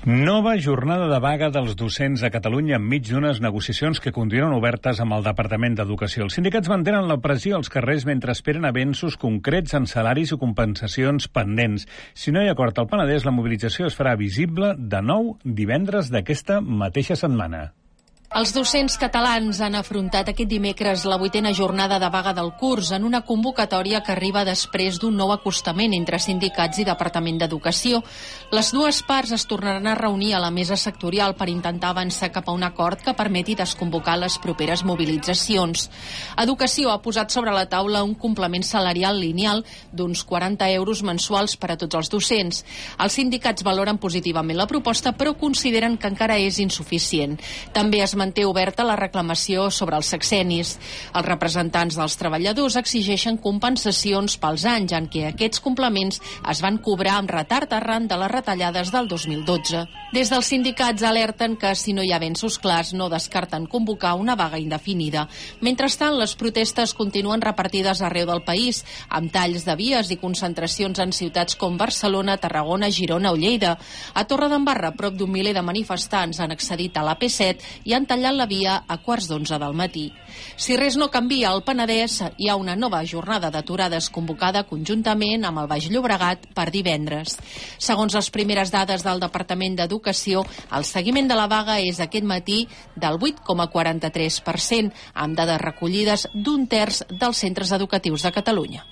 Nova jornada de vaga dels docents a Catalunya enmig d'unes negociacions que continuen obertes amb el Departament d'Educació. Els sindicats mantenen la pressió als carrers mentre esperen avenços concrets en salaris i compensacions pendents. Si no hi ha acord al Penedès, la mobilització es farà visible de nou divendres d'aquesta mateixa setmana. Els docents catalans han afrontat aquest dimecres la 8a jornada de vaga del curs en una convocatòria que arriba després d'un nou acostament entre sindicats i Departament d'Educació. Les dues parts es tornaran a reunir a la mesa sectorial per intentar avançar cap a un acord que permeti desconvocar les properes mobilitzacions. Educació ha posat sobre la taula un complement salarial lineal d'uns 40 euros mensuals per a tots els docents. Els sindicats valoren positivament la proposta, però consideren que encara és insuficient. També es manté oberta la reclamació sobre els sexennis. Els representants dels treballadors exigeixen compensacions pels anys en què aquests complements es van cobrar amb retard arran de les retallades del 2012. Des dels sindicats alerten que si no hi ha avenços clars no descarten convocar una vaga indefinida. Mentrestant, les protestes continuen repartides arreu del país, amb talls de vies i concentracions en ciutats com Barcelona, Tarragona, Girona o Lleida. A Torredembarra, prop d'un miler de manifestants han accedit a l'AP7 i han tallat la via a 11:15 del matí. Si res no canvia al Penedès, hi ha una nova jornada d'aturades convocada conjuntament amb el Baix Llobregat per divendres. Segons les primeres dades del Departament d'Educació, el seguiment de la vaga és aquest matí del 8,43%, amb dades recollides d'un terç dels centres educatius de Catalunya.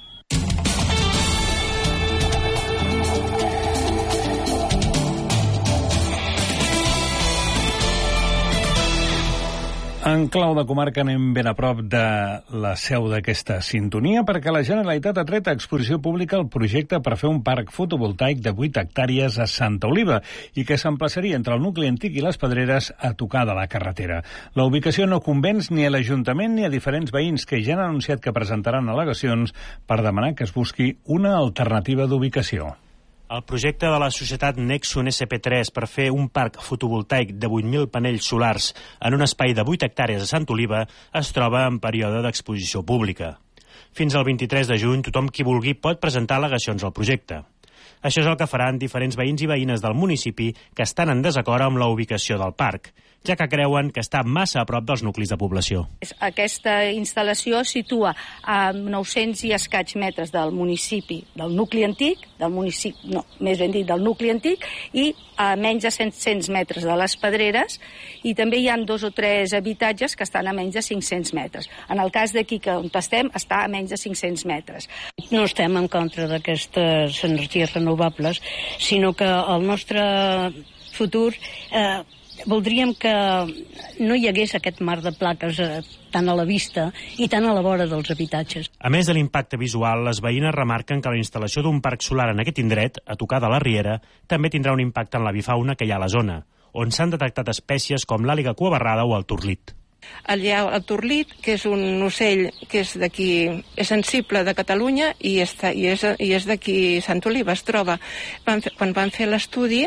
En clau de comarca anem ben a prop de la seu d'aquesta sintonia perquè la Generalitat ha tret a exposició pública el projecte per fer un parc fotovoltaic de 8 hectàrees a Santa Oliva i que s'emplaçaria entre el nucli antic i les Pedreres a tocar de la carretera. La ubicació no convenç ni a l'Ajuntament ni a diferents veïns que ja han anunciat que presentaran al·legacions per demanar que es busqui una alternativa d'ubicació. El projecte de la societat Nexon SP3 per fer un parc fotovoltaic de 8.000 panells solars en un espai de 8 hectàrees a Sant Oliva es troba en període d'exposició pública. Fins al 23 de juny, tothom qui vulgui pot presentar al·legacions al projecte. Això és el que faran diferents veïns i veïnes del municipi que estan en desacord amb la ubicació del parc, ja que creuen que està massa a prop dels nuclis de població. Aquesta instal·lació es situa a 900 i escaig metres del municipi, del nucli antic, més ben dit, del nucli antic, i a menys de 700 metres de les Pedreres, i també hi ha 2 o 3 habitatges que estan a menys de 500 metres. En el cas d'aquí que on estem, està a menys de 500 metres. No estem en contra d'aquestes energies renovables, sinó que el nostre futur voldríem que no hi hagués aquest mar de plaques tant a la vista i tant a la vora dels habitatges. A més de l'impacte visual, les veïnes remarquen que la instal·lació d'un parc solar en aquest indret, a tocar de la Riera, també tindrà un impacte en l'avifauna que hi ha a la zona, on s'han detectat espècies com l'àliga cuabarrada o el turlit. El turlit, que és un ocell que és d'aquí, és sensible de Catalunya i és d'aquí Sant Oliva, es troba. Quan van fer l'estudi,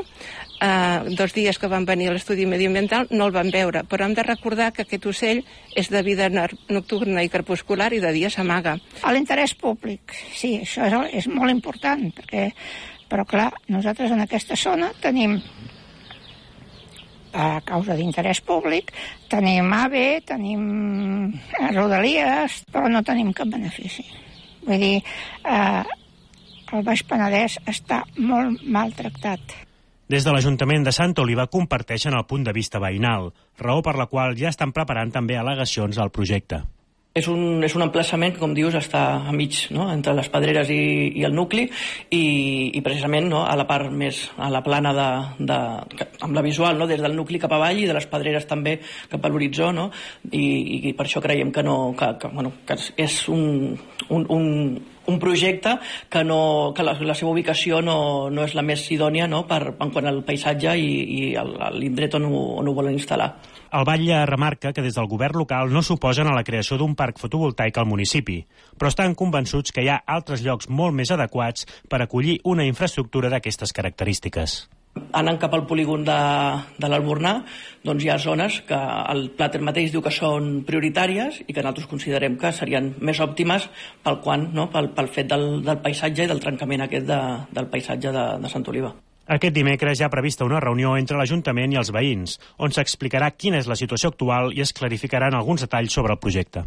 2 dies que van venir a l'estudi mediambiental no el van veure, però hem de recordar que aquest ocell és de vida nocturna i crepuscular i de dia s'amaga. L'interès públic, sí, això és molt important, però clar, nosaltres en aquesta zona tenim, a causa d'interès públic, tenim AVE, tenim Rodalies, però no tenim cap benefici. Vull dir, el Baix Penedès està molt maltractat. Des de l'Ajuntament de Santa Oliva comparteixen el punt de vista veïnal, raó per la qual ja estan preparant també al·legacions al projecte. És un emplaçament que, com dius, està a mig, no?, entre les Pedreres i el nucli i precisament, no?, a la part més, a la plana amb la visual, no?, des del nucli cap avall i de les Pedreres també cap a l'horitzó, no?, i per això creiem que és un projecte que la seva ubicació no és la més idònia, no?, en quant al paisatge i l'indret on ho volen instal·lar. El batlle remarca que des del govern local no s'oposen a la creació d'un parc fotovoltaic al municipi, però estan convençuts que hi ha altres llocs molt més adequats per acollir una infraestructura d'aquestes característiques. Anant cap al polígon de l'Albornà, doncs hi ha zones que el Plater mateix diu que són prioritàries i que nosaltres considerem que serien més òptimes pel fet del paisatge i del trencament aquest del paisatge de Sant Oliva. Aquest dimecres hi ha prevista una reunió entre l'Ajuntament i els veïns, on s'explicarà quina és la situació actual i es clarificaran alguns detalls sobre el projecte.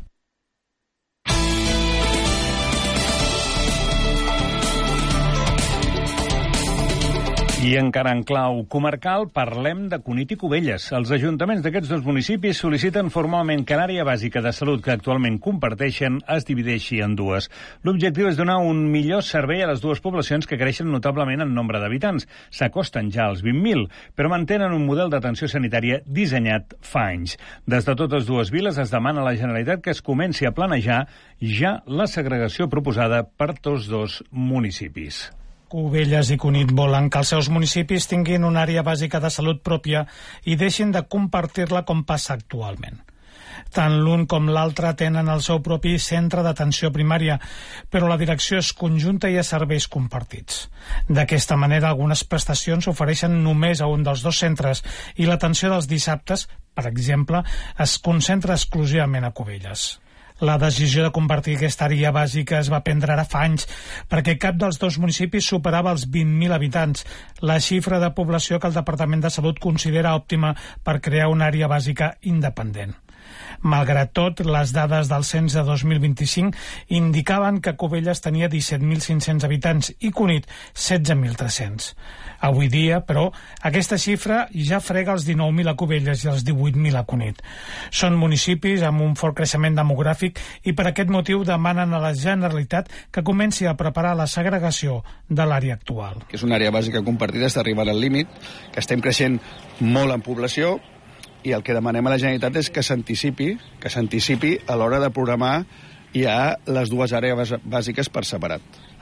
I encara en clau comarcal parlem de Cunit i Cubelles. Els ajuntaments d'aquests dos municipis sol·liciten formalment que l'àrea bàsica de salut que actualment comparteixen es divideixi en dues. L'objectiu és donar un millor servei a les dues poblacions que creixen notablement en nombre d'habitants. S'acosten ja als 20.000, però mantenen un model d'atenció sanitària dissenyat fa anys. Des de totes dues viles es demana a la Generalitat que es comenci a planejar ja la segregació proposada per tots dos municipis. Cubelles i Cunit volen que els seus municipis tinguin una àrea bàsica de salut pròpia i deixin de compartir-la com passa actualment. Tant l'un com l'altre tenen el seu propi centre d'atenció primària, però la direcció és conjunta i ha serveis compartits. D'aquesta manera, algunes prestacions s'ofereixen només a un dels dos centres i l'atenció dels dissabtes, per exemple, es concentra exclusivament a Cubelles. La decisió de compartir aquesta àrea bàsica es va prendre ara fa anys perquè cap dels dos municipis superava els 20.000 habitants, la xifra de població que el Departament de Salut considera òptima per crear una àrea bàsica independent. Malgrat tot, les dades del cens de 2025 indicaven que Cubelles tenia 17.500 habitants i Cunit 16.300. Avui dia, però, aquesta xifra ja frega els 19.000 a Cubelles i els 18.000 a Cunit. Són municipis amb un fort creixement demogràfic i per aquest motiu demanen a la Generalitat que comenci a preparar la segregació de l'àrea actual. Que és una àrea bàsica compartida, està arribant al límit, que estem creixent molt en població, i el que demanem a la Generalitat és que s'anticipi a l'hora de programar ja les dues àrees bàsiques per separat.